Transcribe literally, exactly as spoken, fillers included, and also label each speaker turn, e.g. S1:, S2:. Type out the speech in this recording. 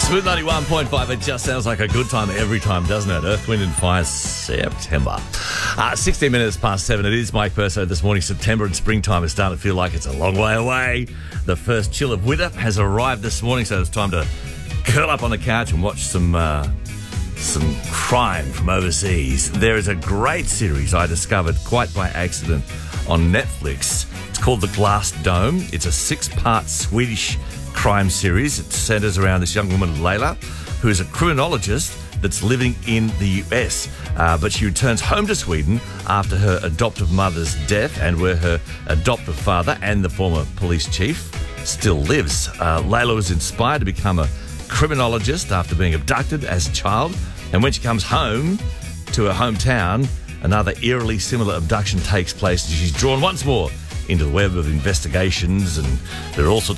S1: Smooth ninety-one point five, it just sounds like a good time every time, doesn't it? Earth, Wind and Fire, September. Uh, sixteen minutes past seven, it is Mike Perso this morning. September and springtime is starting to feel like it's a long way away. The first chill of winter has arrived this morning, so it's time to curl up on the couch and watch some uh, some crime from overseas. There is a great series I discovered quite by accident on Netflix. It's called The Glass Dome. It's a six-part Swedish crime series. It centres around this young woman, Layla, who is a criminologist that's living in the U S. Uh, but she returns home to Sweden after her adoptive mother's death, and where her adoptive father and the former police chief still lives. Uh, Layla was inspired to become a criminologist after being abducted as a child, and when she comes home to her hometown, another eerily similar abduction takes place, and she's drawn once more into the web of investigations, and there are all sorts